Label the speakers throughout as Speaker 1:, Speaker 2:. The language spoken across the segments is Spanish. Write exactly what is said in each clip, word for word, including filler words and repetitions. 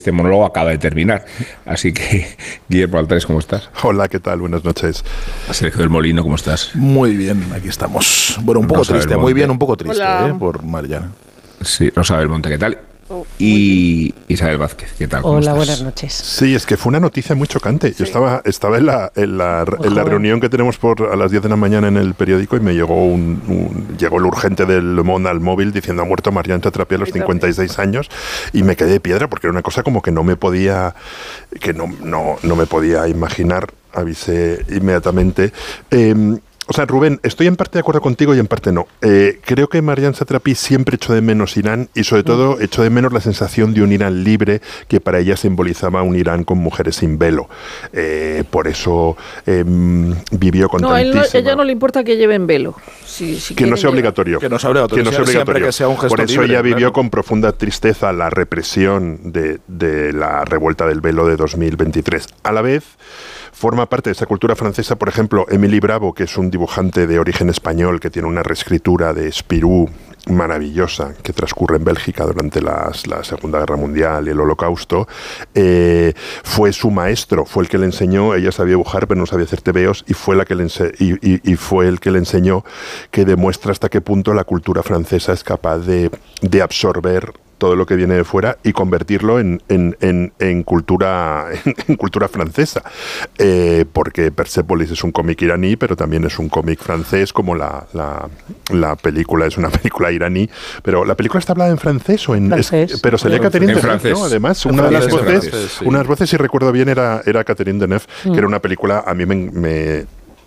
Speaker 1: Este monólogo acaba de terminar. Así que, Guillermo Altares, ¿cómo estás?
Speaker 2: Hola, ¿qué tal? Buenas noches.
Speaker 1: Sergio del Molino, ¿cómo estás?
Speaker 3: Muy bien, aquí estamos. Bueno, un poco
Speaker 1: Rosa
Speaker 3: triste, muy bien, un poco triste, ¿eh? Por Mariana.
Speaker 1: Sí, Rosa Belmonte, ¿qué tal? Oh, y Isabel Vázquez, ¿qué tal? ¿Cómo
Speaker 4: Hola,
Speaker 1: estás?
Speaker 4: buenas noches.
Speaker 2: Sí, es que fue una noticia muy chocante. Yo sí. estaba, estaba en, la, en, la, en la reunión que tenemos por a las diez de la mañana en el periódico y me llegó un, un llegó el urgente del Le Monde al móvil diciendo ha muerto Marianne Satrapi a los cincuenta y seis años y me quedé de piedra porque era una cosa como que no me podía que no, no, no me podía imaginar. Avisé inmediatamente. Eh, O sea, Rubén, estoy en parte de acuerdo contigo y en parte no. Eh, creo que Marianne Satrapi siempre echó de menos Irán y sobre todo echó de menos la sensación de un Irán libre que para ella simbolizaba un Irán con mujeres sin velo. Eh, por eso eh, vivió con
Speaker 5: no,
Speaker 2: tantísima...
Speaker 5: No, a ella no le importa que lleven velo. Si, si
Speaker 2: que no sea obligatorio.
Speaker 3: Que no sea obligatorio.
Speaker 2: Que no sea obligatorio.
Speaker 3: Que sea un gesto
Speaker 2: por eso
Speaker 3: libre,
Speaker 2: ella vivió
Speaker 3: claro.
Speaker 2: con profunda tristeza la represión de, de la revuelta del velo de dos mil veintitrés. A la vez... forma parte de esa cultura francesa, por ejemplo, Émilie Bravo, que es un dibujante de origen español que tiene una reescritura de Spirou maravillosa que transcurre en Bélgica durante las, la Segunda Guerra Mundial y el Holocausto, eh, fue su maestro, fue el que le enseñó, ella sabía dibujar pero no sabía hacer tebeos y fue, la que le ense- y, y, y fue el que le enseñó, que demuestra hasta qué punto la cultura francesa es capaz de, de absorber todo lo que viene de fuera y convertirlo en, en, en, en, cultura, en, en cultura francesa. Eh, porque Persepolis es un cómic iraní, pero también es un cómic francés, como la, la, la película es una película iraní. Pero la película está hablada en francés o en...
Speaker 4: francés.
Speaker 2: Es, pero salía Catherine Deneuve, ¿no? Además,
Speaker 3: en
Speaker 2: una de las
Speaker 3: francés,
Speaker 2: voces,
Speaker 3: francés, sí.
Speaker 2: una de las voces, si recuerdo bien, era, era Catherine Deneuve, mm. que era una película, a mí me... me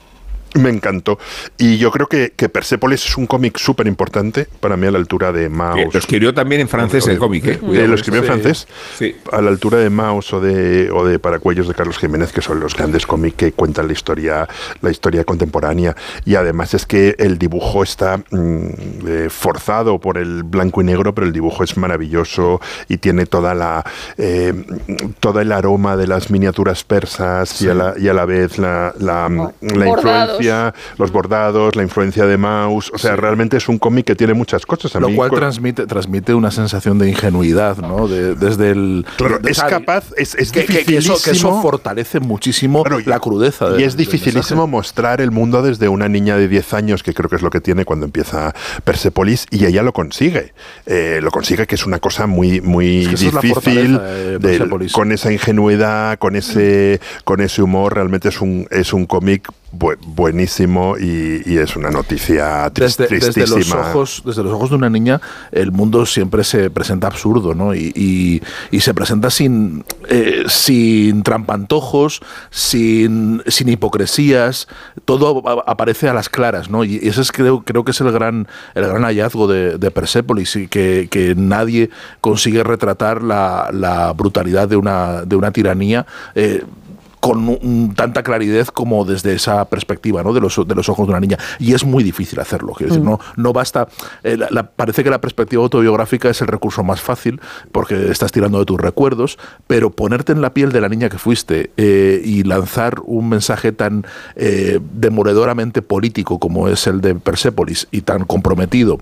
Speaker 2: Me encantó. Y yo creo que, que Persepolis es un cómic súper importante, para mí a la altura de Maus.
Speaker 1: Lo escribió también en francés el cómic, ¿eh?
Speaker 2: eh lo escribió en
Speaker 1: sí.
Speaker 2: francés.
Speaker 1: Sí.
Speaker 2: A la altura de Maus o de, o de Paracuellos de Carlos Jiménez, que son los grandes cómics que cuentan la historia, la historia contemporánea. Y además es que el dibujo está mmm, eh, forzado por el blanco y negro, pero el dibujo es maravilloso y tiene toda la eh, todo el aroma de las miniaturas persas sí. y, a la, y a la vez la, la, oh. la influencia, los bordados, la influencia de Maus, o sea, sí. realmente es un cómic que tiene muchas cosas. A
Speaker 3: Lo
Speaker 2: mí,
Speaker 3: cual
Speaker 2: co-
Speaker 3: transmite transmite una sensación de ingenuidad, ¿no? De, desde el...
Speaker 2: Claro,
Speaker 3: de,
Speaker 2: es
Speaker 3: o sea,
Speaker 2: capaz, es, es
Speaker 3: que,
Speaker 2: dificilísimo...
Speaker 3: Que, que, eso, que eso fortalece muchísimo claro, la crudeza.
Speaker 2: Y
Speaker 3: de,
Speaker 2: es dificilísimo mostrar el mundo desde una niña de diez años, que creo que es lo que tiene cuando empieza Persepolis, y ella lo consigue. Eh, lo consigue, que es una cosa muy, muy
Speaker 3: es que
Speaker 2: difícil,
Speaker 3: de
Speaker 2: de, con esa ingenuidad, con ese, con ese humor, realmente es un, es un cómic Bu- buenísimo y, y es una noticia trist-
Speaker 3: desde,
Speaker 2: tristísima.
Speaker 3: Desde los, ojos, desde los ojos de una niña, el mundo siempre se presenta absurdo, ¿no? Y, y, y se presenta sin, eh, sin trampantojos, sin, sin hipocresías, todo a, aparece a las claras, ¿no? Y ese es, creo, creo que es el gran, el gran hallazgo de, de Persepolis, y que, que nadie consigue retratar la, la brutalidad de una, de una tiranía eh, con un, tanta claridad como desde esa perspectiva, ¿no? de los de los ojos de una niña, y es muy difícil hacerlo. Quiero decir, mm. no no basta. Eh, la, la, parece que la perspectiva autobiográfica es el recurso más fácil porque estás tirando de tus recuerdos, pero ponerte en la piel de la niña que fuiste eh, y lanzar un mensaje tan eh, demoledoramente político como es el de Persepolis y tan comprometido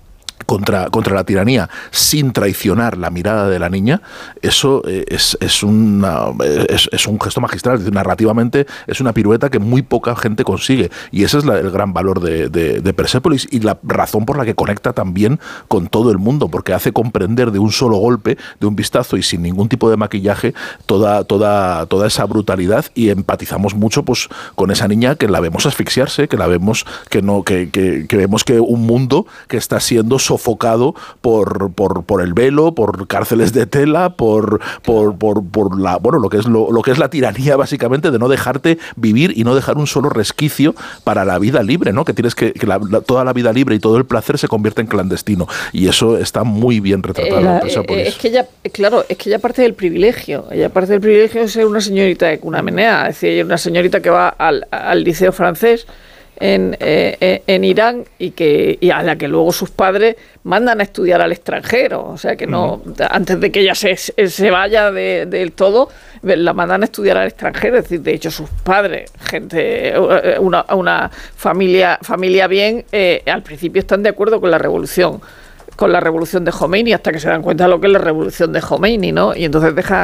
Speaker 3: Contra, contra la tiranía, sin traicionar la mirada de la niña, eso es, es, una, es, es un gesto magistral. Es decir, narrativamente es una pirueta que muy poca gente consigue, y ese es la, el gran valor de, de, de Persepolis, y la razón por la que conecta también con todo el mundo, porque hace comprender de un solo golpe, de un vistazo y sin ningún tipo de maquillaje, toda, toda, toda esa brutalidad, y empatizamos mucho pues con esa niña que la vemos asfixiarse, que la vemos que no que, que, que vemos que un mundo que está siendo sofocado por, por, por el velo, por cárceles de tela, por, por, por, por la bueno lo que es lo, lo que es la tiranía, básicamente, de no dejarte vivir y no dejar un solo resquicio para la vida libre, ¿no? Que tienes que, que la, la, toda la vida libre y todo el placer se convierte en clandestino, y eso está muy bien retratado
Speaker 5: eh,
Speaker 3: en Persepolis.
Speaker 5: Eh, es que ella, claro, es que ella parte del privilegio, ella parte del privilegio de ser una señorita de cuna menea, es decir, una señorita que va al, al liceo francés En, eh, en Irán y que y a la que luego sus padres mandan a estudiar al extranjero, o sea que no uh-huh. antes de que ella se, se vaya de, del todo, la mandan a estudiar al extranjero. Es decir, de hecho sus padres, gente, una, una familia familia bien, eh, al principio están de acuerdo con la revolución con la revolución de Jomeini, hasta que se dan cuenta de lo que es la revolución de Jomeini, ¿no? Y entonces dejan